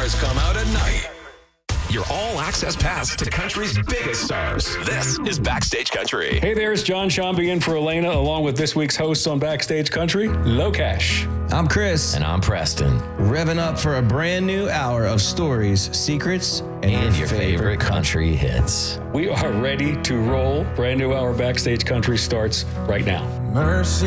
stars come out at night. Your all-access pass to country's biggest stars. This is Backstage Country. Hey there, it's John Shambi in for Elena, along with this week's hosts on Backstage Country, Locash. I'm Chris. And I'm Preston. Revving up for a brand new hour of stories, secrets, and your favorite country hits. We are ready to roll. Brand new hour Backstage Country starts right now. Mercy